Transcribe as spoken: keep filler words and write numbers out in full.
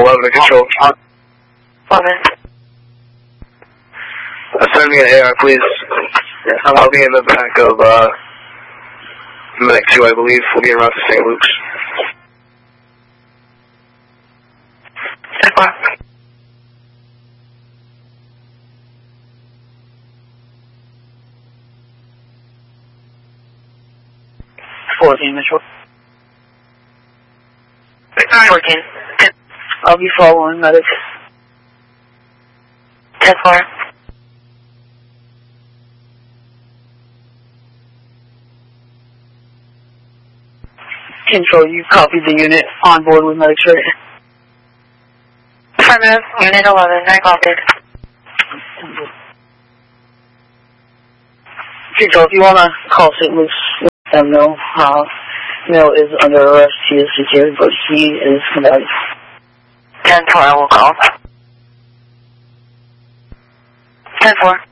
eleven to control. eleven. Uh, send me an A R, please. I'll be in the back of, uh, Medic two, I believe. We'll be around to Saint Luke's. ten four. fourteen, Mitchell. fourteen. I'll be following medic. ten four. Control, you copied the unit on board with medics, right? Affirmative. Unit eleven. I copied. Control, if you want to call Saint Luke's, let them know. Uh, Mill is under arrest. He is secured, but he is combative. ten four, I will call. ten four.